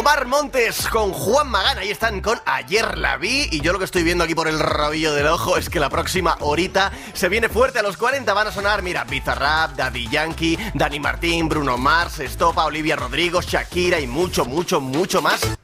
Omar Montes con Juan Magán, ahí están con Ayer la vi. Y yo lo que estoy viendo aquí por el rabillo del ojo es que la próxima horita se viene fuerte. A los 40 van a sonar, mira, Bizarrap, Daddy Yankee, Dani Martín, Bruno Mars, Estopa, Olivia Rodrigo, Shakira y mucho más.